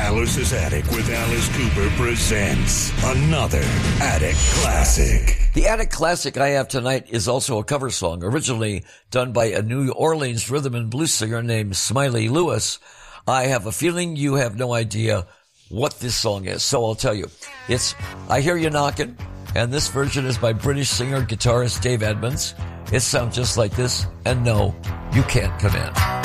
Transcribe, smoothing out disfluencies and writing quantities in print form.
Alice's Attic with Alice Cooper presents another Attic Classic. The Attic Classic I have tonight is also a cover song, originally done by a New Orleans rhythm and blues singer named Smiley Lewis. I have a feeling you have no idea what this song is, so I'll tell you. It's I Hear You Knockin', and this version is by British singer-guitarist Dave Edmunds. It sounds just like this, and no, you can't come in.